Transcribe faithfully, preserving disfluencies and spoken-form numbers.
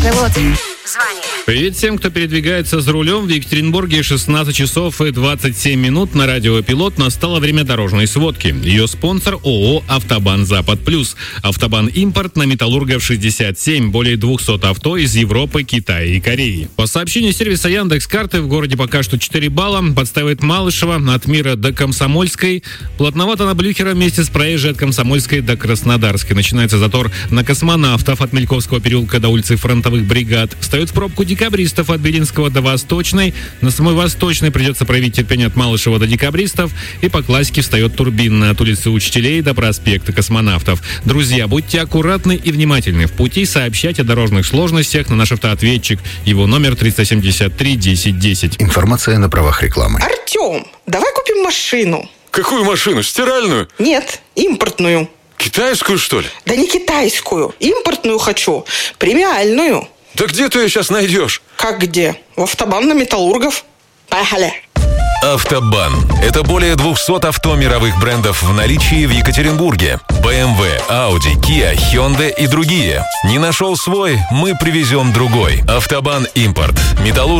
Автопилот. Звонит. Привет всем, кто передвигается за рулем. В Екатеринбурге шестнадцать часов и двадцать семь минут на радио «Пилот» настало время дорожной сводки. Ее спонсор ООО «Автобан Запад Плюс». «Автобан Импорт» на Металлургов шестьдесят семь. Более двухсот авто из Европы, Китая и Кореи. По сообщению сервиса Яндекс.Карты, в городе пока что четыре балла. Подставит Малышева от Мира до Комсомольской. Плотновато на Блюхера вместе с проезжей от Комсомольской до Краснодарской. Начинается затор на Космонавтов от Мельковского переулка до улицы Фронтовых бригад. Встает в пробку Декабристов от Белинского до Восточной. На самой Восточной придется проявить терпение от Малышева до Декабристов. И по классике встает Турбинная от улицы Учителей до проспекта Космонавтов. Друзья, будьте аккуратны и внимательны. В пути сообщайте о дорожных сложностях на наш автоответчик. Его номер триста семьдесят три десять десять. Информация на правах рекламы. Артем, давай купим машину. Какую машину? Стиральную? Нет, импортную. Китайскую, что ли? Да не китайскую. Импортную хочу. Премиальную. Да где ты ее сейчас найдешь? Как где? В Автобан на Металлургов. Поехали. Автобан. Это более двухсот авто мировых брендов в наличии в Екатеринбурге. бэ эм вэ, Audi, Kia, Hyundai и другие. Не нашел свой? Мы привезем другой. Автобан Импорт. Металлург.